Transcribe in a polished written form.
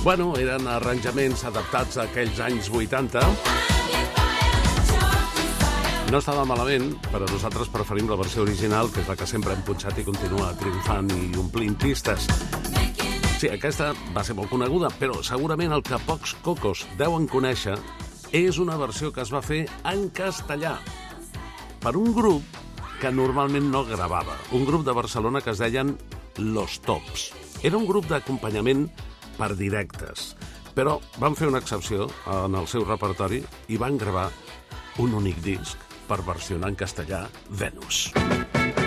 Bueno, eren arranjaments adaptats a aquells anys 80. No estava malament, però nosaltres preferim la versió original, que és la que sempre hem punxat i continua triomfant i omplint pistes. Sí, aquesta va ser molt coneguda, però segurament el que pocs cocos deuen conèixer és una versió que es va fer en castellà per un grup que normalment no gravava. Un grup de Barcelona que es deien Los Tops. Era un grup d'acompanyament per directes, però van fer una excepció en el seu repertori i van gravar un únic disc per versionar en castellà Venus.